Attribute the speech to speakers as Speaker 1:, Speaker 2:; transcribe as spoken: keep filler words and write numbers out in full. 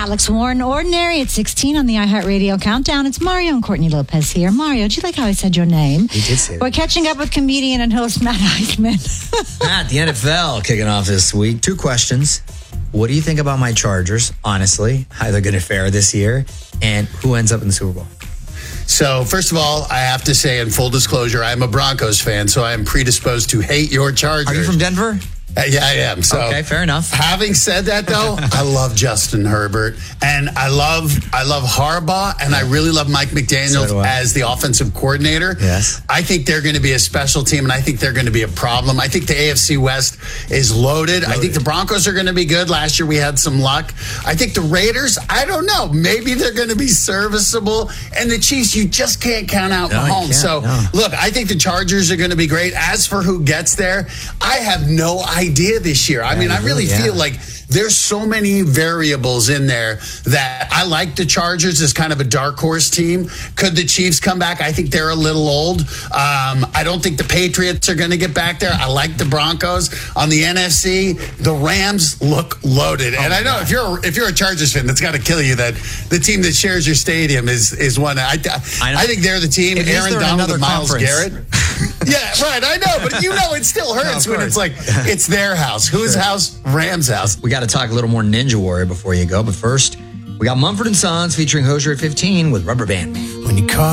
Speaker 1: Alex Warren, Ordinary at sixteen on the iHeartRadio Countdown. It's Mario and Courtney Lopez here. Mario, do you like how I said your name?
Speaker 2: You did say that.
Speaker 1: We're catching up with comedian and host Matt Eichmann.
Speaker 2: Matt, the N F L kicking off this week. Two questions. What do you think about my Chargers, honestly? How they're going to fare this year? And who ends up in the Super Bowl?
Speaker 3: So, first of all, I have to say, in full disclosure, I'm a Broncos fan, so I am predisposed to hate your Chargers.
Speaker 2: Are you from Denver?
Speaker 3: Uh, yeah, I am. So,
Speaker 2: okay, fair enough.
Speaker 3: Having said that, though, I love Justin Herbert, and I love I love Harbaugh, and I really love Mike McDaniel
Speaker 2: So
Speaker 3: as the offensive coordinator.
Speaker 2: Yes.
Speaker 3: I think they're going to be a special team, and I think they're going to be a problem. I think the A F C West is loaded. loaded. I think the Broncos are going to be good. Last year we had some luck. I think the Raiders, I don't know. Maybe they're going to be serviceable. And the Chiefs, you just can't count out
Speaker 2: No, you
Speaker 3: Mahomes.
Speaker 2: can't,
Speaker 3: So,
Speaker 2: no.
Speaker 3: look, I think the Chargers are going to be great. As for who gets there, I have no idea this year. I
Speaker 2: Yeah,
Speaker 3: mean, I really
Speaker 2: yeah.
Speaker 3: feel like there's so many variables in there that I like the Chargers as kind of a dark horse team. Could the Chiefs come back? I think they're a little old. Um, I don't think the Patriots are going to get back there. I like the Broncos. On the N F C, the Rams look loaded. And
Speaker 2: Oh
Speaker 3: I know if you're if you're a Chargers fan, that's got to kill you that the team that shares your stadium is is one. I, I, I think they're the team.
Speaker 2: At least
Speaker 3: Aaron
Speaker 2: they're in
Speaker 3: Donald
Speaker 2: another
Speaker 3: and Myles
Speaker 2: conference.
Speaker 3: Garrett. Yeah, right. I know, but you know it still hurts
Speaker 2: No, of
Speaker 3: when it's
Speaker 2: course.
Speaker 3: like it's their house. Whose
Speaker 2: Sure.
Speaker 3: house? Rams' house.
Speaker 2: We got to talk a little more Ninja Warrior before you go. But first, we got Mumford and Sons featuring Hosier at fifteen with Rubber Band Man.
Speaker 4: When you call